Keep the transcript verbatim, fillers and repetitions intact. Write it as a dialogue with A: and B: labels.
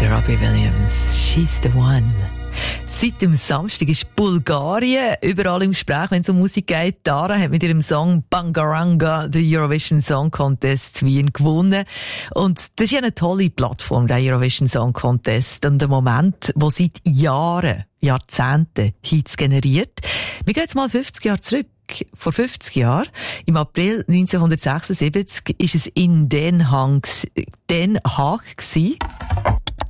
A: Der Robbie Williams, She's the One. Seit dem Samstag ist Bulgarien überall im Gespräch, wenn es um Musik geht. Dara hat mit ihrem Song Bangaranga den Eurovision Song Contest Wien gewonnen. Und das ist ja eine tolle Plattform, der Eurovision Song Contest. Und ein Moment, wo seit Jahren, Jahrzehnten Hits generiert. Wir gehen jetzt mal fünfzig Jahre zurück. Vor fünfzig Jahren, im April neunzehnhundertsechsundsiebzig, ist es in Den Haag, Den Haag gewesen.